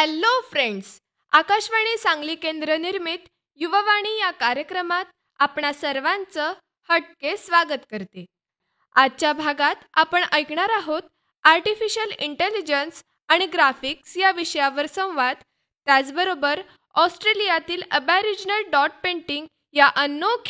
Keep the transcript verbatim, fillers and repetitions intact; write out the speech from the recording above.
Hello friends, Akashvani Sangli केंद्र निर्मित युववाणी या कार्यक्रमात आपणा सर्वांचं हटके स्वागत करते. आजच्या भागात आपण ऐकणार आहोत आर्टिफिशियल इंटेलिजन्स आणि ग्राफिक्स या विषयावर संवाद. त्याचबरोबर ऑस्ट्रेलियातील अबॅरिजिनल डॉट पेंटिंग या अनोख्या